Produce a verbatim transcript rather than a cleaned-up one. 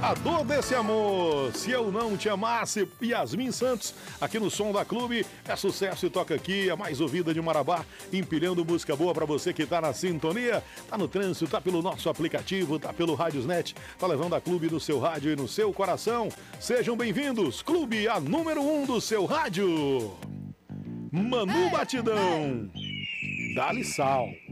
A dor desse amor, se eu não te amasse, Yasmin Santos, aqui no Som da Clube, é sucesso e toca aqui, a mais ouvida de Marabá, empilhando música boa pra você que tá na sintonia, tá no trânsito, tá pelo nosso aplicativo, tá pelo Radiosnet, tá levando a Clube no seu rádio e no seu coração. Sejam bem-vindos, Clube, a número um do seu rádio. Manu Batidão, dá-lhe sal.